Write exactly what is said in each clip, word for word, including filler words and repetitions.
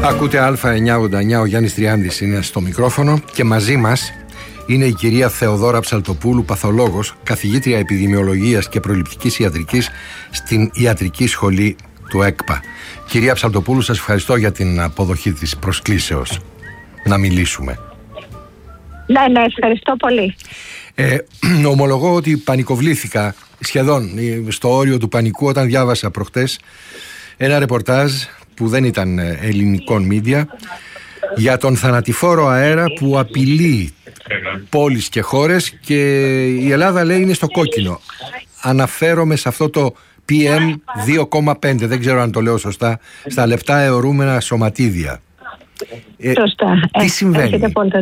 Ακούτε Α εννιακόσια ογδόντα εννιά, ο Γιάννης Τριάντης είναι στο μικρόφωνο και μαζί μας είναι η κυρία Θεοδόρα Ψαλτοπούλου, παθολόγος, καθηγήτρια επιδημιολογίας και προληπτικής ιατρικής στην Ιατρική Σχολή του ΕΚΠΑ. Κυρία Ψαλτοπούλου, σας ευχαριστώ για την αποδοχή της προσκλήσεως να μιλήσουμε. Ναι, ναι, ευχαριστώ πολύ. Ε, ομολογώ ότι πανικοβλήθηκα σχεδόν στο όριο του πανικού όταν διάβασα προχτές ένα ρεπορτάζ που δεν ήταν ελληνικών μίντια για τον θανατηφόρο αέρα που απειλεί πόλεις και χώρες και η Ελλάδα λέει είναι στο κόκκινο. Αναφέρομαι σε αυτό το πι εμ δύο κόμμα πέντε, δεν ξέρω αν το λέω σωστά, στα λεπτά αιωρούμενα σωματίδια. Ε, σωστά. Τι ε, συμβαίνει?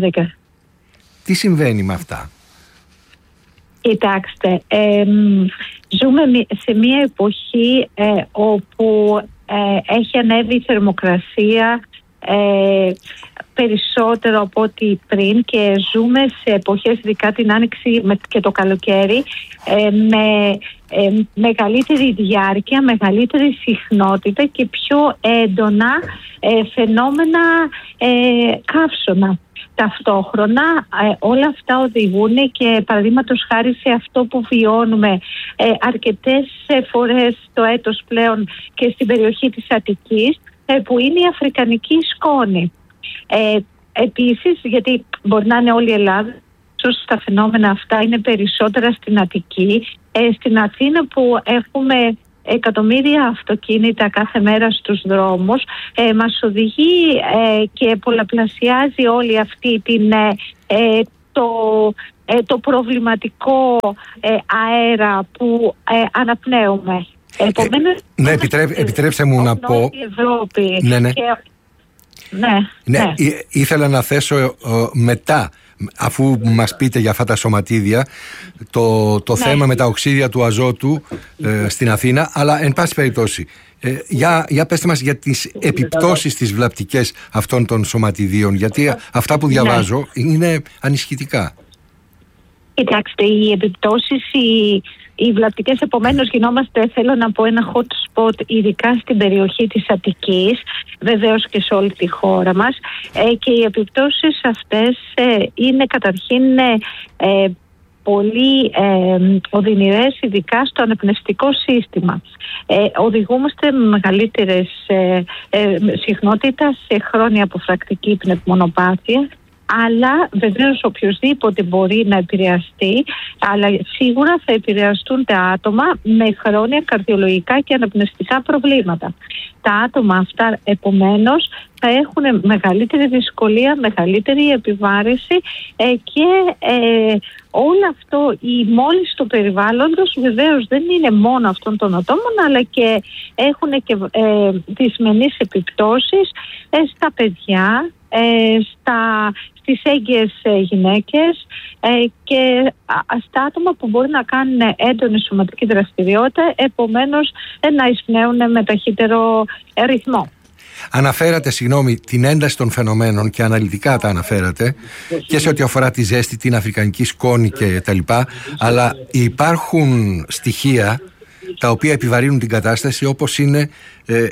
Τι συμβαίνει με αυτά? Κοιτάξτε, ε, ζούμε σε μια εποχή ε, όπου ε, έχει ανέβει η θερμοκρασία ε, περισσότερο από ό,τι πριν και ζούμε σε εποχές, ειδικά την άνοιξη και το καλοκαίρι, ε, με ε, μεγαλύτερη διάρκεια, μεγαλύτερη συχνότητα και πιο έντονα ε, φαινόμενα ε, καύσωνα. Ταυτόχρονα ε, όλα αυτά οδηγούν και παραδείγματος χάρη σε αυτό που βιώνουμε ε, αρκετές φορές το έτος πλέον και στην περιοχή της Αττικής, ε, που είναι η αφρικανική σκόνη. Ε, επίσης, γιατί μπορεί να είναι όλη η Ελλάδα, ίσως τα φαινόμενα αυτά είναι περισσότερα στην Αττική, ε, στην Αθήνα που έχουμε εκατομμύρια αυτοκίνητα κάθε μέρα στους δρόμους, ε, μας οδηγεί ε, και πολλαπλασιάζει όλη αυτή την, ε, το, ε, το προβληματικό ε, αέρα που ε, αναπνέουμε. Επομένως, ε, ναι, επιτρέπ, επιτρέψτε μου να πω... Ευρώπη ναι, ναι. Και, ναι, ναι, ναι. Ή, ήθελα να θέσω ε, μετά, αφού μας πείτε για αυτά τα σωματίδια, το, το ναι. θέμα με τα οξύδια του αζότου ε, στην Αθήνα, αλλά εν πάση περιπτώσει, ε, για, για πέστε μας για τις επιπτώσεις τις βλαπτικές αυτών των σωματιδίων, γιατί αυτά που διαβάζω ναι. είναι ανησυχητικά. Κοιτάξτε, οι επιπτώσεις, οι, οι βλαπτικές, επομένως γινόμαστε, θέλω να πω, ένα hot spot, ειδικά στην περιοχή της Αττικής, βεβαίως και σε όλη τη χώρα μας, ε, και οι επιπτώσεις αυτές ε, είναι καταρχήν ε, πολύ ε, οδυνηρές, ειδικά στο αναπνευστικό σύστημα. Ε, οδηγούμαστε με μεγαλύτερες ε, ε, συχνότητα σε χρόνια αποφρακτική πνευμονοπάθεια, αλλά βεβαίως οποιοσδήποτε μπορεί να επηρεαστεί, αλλά σίγουρα θα επηρεαστούν τα άτομα με χρόνια καρδιολογικά και αναπνευστικά προβλήματα. Τα άτομα αυτά επομένως θα έχουν μεγαλύτερη δυσκολία, μεγαλύτερη επιβάρηση ε, και ε, όλο αυτό, η μόλυνση του περιβάλλοντος βεβαίως δεν είναι μόνο αυτών των ατόμων, αλλά και έχουν και ε, δυσμενείς επιπτώσεις ε, στα παιδιά, ε, στα, στις έγκυες ε, γυναίκες ε, και α, στα άτομα που μπορεί να κάνουν έντονη σωματική δραστηριότητα, επομένως ε, να εισπνέουν με ταχύτερο ε, ρυθμό. Αναφέρατε, συγγνώμη, την ένταση των φαινομένων και αναλυτικά τα αναφέρατε και σε ό,τι αφορά τη ζέστη, την αφρικανική σκόνη και τα λοιπά, αλλά υπάρχουν στοιχεία τα οποία επιβαρύνουν την κατάσταση, όπως είναι ε,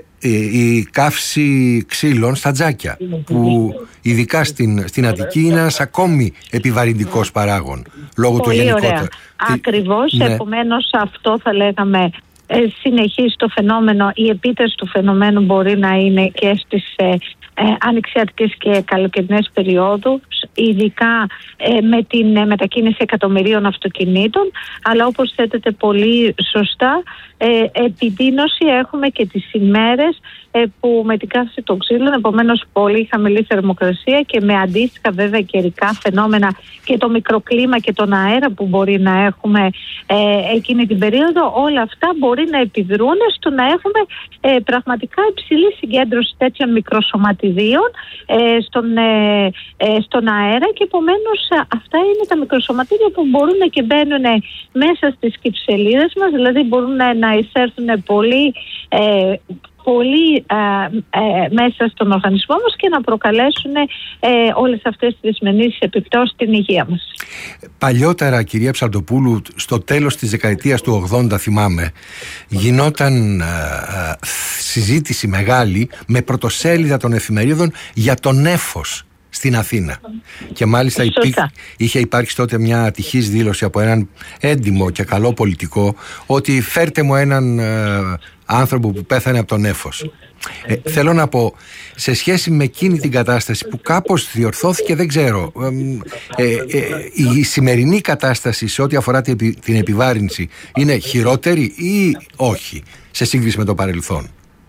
η καύση ξύλων στα τζάκια, που ειδικά στην, στην Αττική είναι ένας ακόμη επιβαρυντικός παράγων λόγω Πολύ του γενικότερου. Ωραία. Ακριβώς, ναι. Επομένως αυτό θα λέγαμε ε, συνεχίζει το φαινόμενο, η επίτευξη του φαινομένου μπορεί να είναι και στις ε, ε, ανοιξιατικές και καλοκαιρινές περιόδους, ειδικά ε, με την ε, μετακίνηση εκατομμυρίων αυτοκινήτων, αλλά όπως θέτετε πολύ σωστά, ε, επιδείνωση έχουμε και τις ημέρες ε, που με την καύση των ξύλων, επομένως πολύ χαμηλή θερμοκρασία και με αντίστοιχα βέβαια καιρικά φαινόμενα και το μικροκλίμα και τον αέρα που μπορεί να έχουμε ε, εκείνη την περίοδο, όλα αυτά μπορεί να επιδρούν στο να έχουμε ε, πραγματικά υψηλή συγκέντρωση τέτοιων μικροσωματιδίων ε, στον, ε, ε, στον αέρα, και επομένως αυτά είναι τα μικροσωματίδια που μπορούν και μπαίνουν μέσα στις κυψελίδες μας, δηλαδή μπορούν να εισέρθουν πολύ, ε, πολύ ε, ε, μέσα στον οργανισμό μας και να προκαλέσουν ε, όλες αυτές τις δυσμενείς επιπτώσεις στην υγεία μας. Παλιότερα, κυρία Ψαλτοπούλου, στο τέλος της δεκαετίας του ογδόντα, θυμάμαι, γινόταν ε, ε, συζήτηση μεγάλη με πρωτοσέλιδα των εφημερίδων για το νέφος στην Αθήνα. Και μάλιστα υπή... είχε υπάρξει τότε μια ατυχής δήλωση από έναν έντιμο και καλό πολιτικό ότι φέρτε μου έναν ε, άνθρωπο που πέθανε από τον νέφος. Ε, θέλω να πω, σε σχέση με εκείνη την κατάσταση που κάπως διορθώθηκε, δεν ξέρω, ε, ε, ε, η σημερινή κατάσταση σε ό,τι αφορά την, επι... την επιβάρυνση είναι χειρότερη ή όχι σε σύγκριση με το παρελθόν?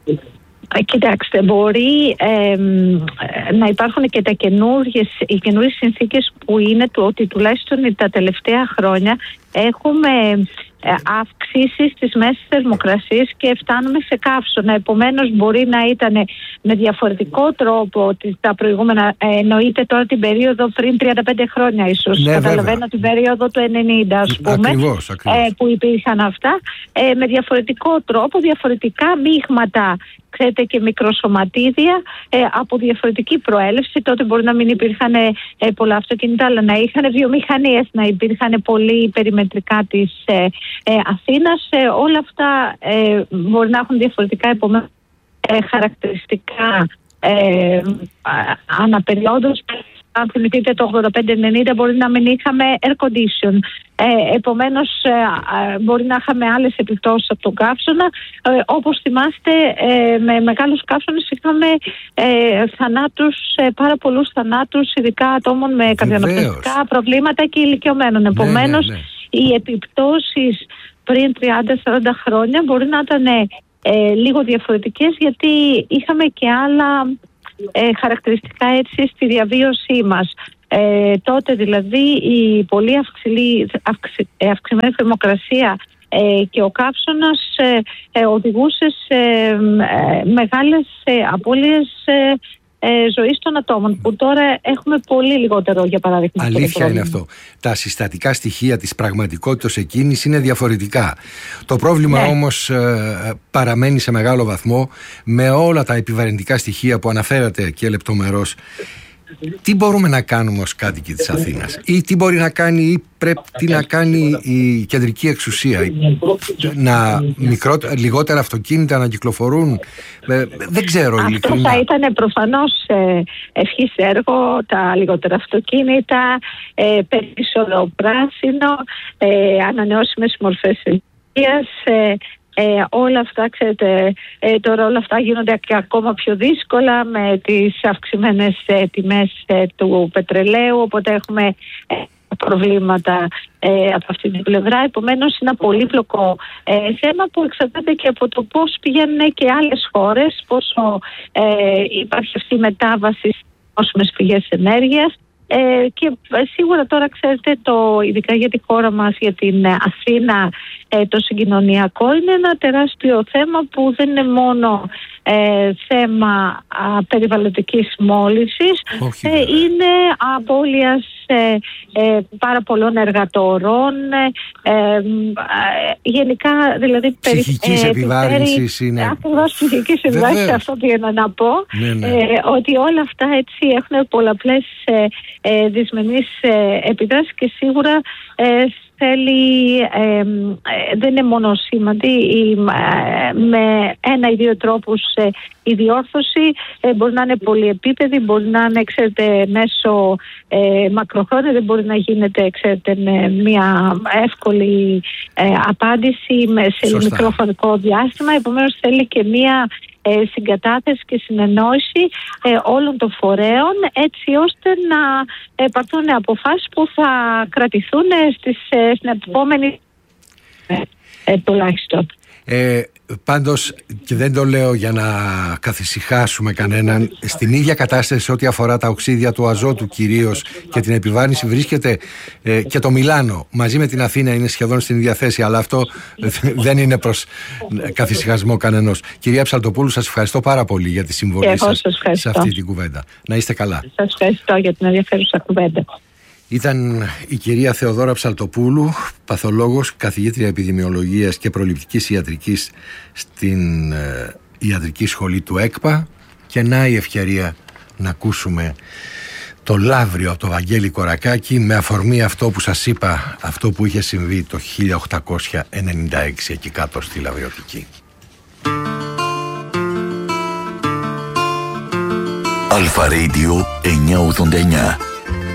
Κοιτάξτε, μπορεί ε, να υπάρχουν και τα καινούργιες, οι καινούργιες συνθήκες που είναι το ότι τουλάχιστον τα τελευταία χρόνια έχουμε αυξήσεις στις μέσες θερμοκρασίες και φτάνουμε σε καύσωνα. Επομένως μπορεί να ήταν με διαφορετικό τρόπο ότι τα προηγούμενα, εννοείται τώρα την περίοδο πριν τριάντα πέντε χρόνια ίσως, ναι, καταλαβαίνω βέβαια. την περίοδο του ενενήντα ας πούμε, ακριβώς, ακριβώς. Ε, που υπήρχαν αυτά, ε, με διαφορετικό τρόπο, διαφορετικά μείγματα, ξέρετε, και μικροσωματίδια ε, από διαφορετική προέλευση. Τότε μπορεί να μην υπήρχαν ε, πολλά αυτοκίνητα, αλλά να είχαν βιομηχανίες, να υπήρχαν πολλοί περιμετρικά της ε, ε, Αθήνας. Ε, όλα αυτά ε, μπορεί να έχουν διαφορετικά επομένως ε, χαρακτηριστικά ε, αναπεριόδους. Αν θυμηθείτε το ογδόντα πέντε ενενήντα μπορεί να μην είχαμε air condition. Ε, επομένως ε, μπορεί να είχαμε άλλες επιπτώσεις από τον καύσωνα. Ε, όπως θυμάστε, ε, με μεγάλους καύσωνες είχαμε ε, θανάτους, ε, πάρα πολλούς θανάτους, ειδικά ατόμων με καρδιανοπνευστικά προβλήματα και ηλικιωμένων. Επομένως, ναι, ναι, ναι. οι επιπτώσεις πριν τριάντα σαράντα χρόνια μπορεί να ήταν ε, λίγο διαφορετικές, γιατί είχαμε και άλλα Ε, χαρακτηριστικά έτσι στη διαβίωσή μας. Ε, τότε δηλαδή η πολύ αυξηλή, αυξη, αυξημένη θερμοκρασία ε, και ο καύσωνας ε, ε, οδηγούσε σε ε, μεγάλες ε, απώλειες ε, ε, ζωής των ατόμων, που τώρα έχουμε πολύ λιγότερο, για παράδειγμα. Αλήθεια είναι αυτό. Τα συστατικά στοιχεία της πραγματικότητας εκείνης είναι διαφορετικά. Το πρόβλημα, ναι, όμως ε, παραμένει σε μεγάλο βαθμό με όλα τα επιβαρυντικά στοιχεία που αναφέρατε και λεπτομερώς. Τι μπορούμε να κάνουμε ως κάτοικοι της Αθήνας, ή τι μπορεί να κάνει ή πρέπει να κάνει η κεντρική εξουσία? Να μικρότερα, λιγότερα αυτοκίνητα να κυκλοφορούν? Ε, δεν ξέρω ειλικρινά. Αυτό θα ήταν προφανώς ε, ευχής έργο, τα λιγότερα αυτοκίνητα, ε, περισσότερο πράσινο, ε, ανανεώσιμες μορφές ενέργειας. Ε, Ε, όλα αυτά, ξέρετε, ε, τώρα όλα αυτά γίνονται και ακόμα πιο δύσκολα με τις αυξημένες ε, τιμές ε, του πετρελαίου, οπότε έχουμε ε, προβλήματα ε, από αυτή την πλευρά. Επομένως είναι ένα πολύπλοκο ε, θέμα που εξαρτάται και από το πώς πηγαίνουν και άλλες χώρες, πόσο ε, υπάρχει αυτή η μετάβαση στις νόσιμες πηγές ενέργειας. Ε, και σίγουρα τώρα, ξέρετε, το, ειδικά για τη χώρα μας, για την Αθήνα, ε, το συγκοινωνιακό είναι ένα τεράστιο θέμα που δεν είναι μόνο ε, θέμα α, περιβαλλοντικής μόλυνσης, ε, είναι απώλειας ε, ε, πάρα πολλών εργατορών, ε, ε, γενικά δηλαδή ψυχικής ε, επιβάρυνσης περί, είναι. Ακριβώς, ψυχικής επιβάρυνσης, αυτό πήγαινα να πω, ναι, ναι. Ε, ότι όλα αυτά έτσι έχουν πολλαπλές ε, ε, δυσμενείς ε, επιδράσεις και σίγουρα ε, θέλει, ε, ε, δεν είναι μόνο σήμαντη, ε, με ένα ή δύο τρόπους ε, η διόρθωση ε, μπορεί να είναι πολυεπίπεδη, μπορεί να είναι, ξέρετε, μέσω ε, μακροχρόνια, δεν μπορεί να γίνεται, ξέρετε, με μια εύκολη ε, απάντηση με, σε Σωστά. μικρό χρονικό διάστημα. Επομένως θέλει και μια ε, συγκατάθεση και συνεννόηση ε, όλων των φορέων, έτσι ώστε να ε, πάρθουν αποφάσεις που θα κρατηθούν στις, ε, στην επόμενη ε, ε, τουλάχιστον. Ε, πάντως, και δεν το λέω για να καθησυχάσουμε κανέναν, στην ίδια κατάσταση ό,τι αφορά τα οξύδια του αζότου κυρίως και την επιβάρυνση βρίσκεται ε, και το Μιλάνο. Μαζί με την Αθήνα είναι σχεδόν στην ίδια θέση, αλλά αυτό δεν είναι προς καθησυχασμό κανενός. Κυρία Ψαλτοπούλου, σας ευχαριστώ πάρα πολύ για τη συμβολή σας σε αυτή την κουβέντα. Να είστε καλά. Σας ευχαριστώ για την ενδιαφέρουσα κουβέντα. Ήταν η κυρία Θεοδόρα Ψαλτοπούλου, παθολόγος, καθηγήτρια επιδημιολογίας και προληπτικής ιατρικής στην Ιατρική Σχολή του ΕΚΠΑ. Και να η ευκαιρία να ακούσουμε το Λαύριο από το Βαγγέλη Κορακάκη με αφορμή αυτό που σας είπα, αυτό που είχε συμβεί το χίλια οκτακόσια ενενήντα έξι εκεί κάτω στη Λαβριωτική. Αλφα Radio εννιακόσια ογδόντα εννιά.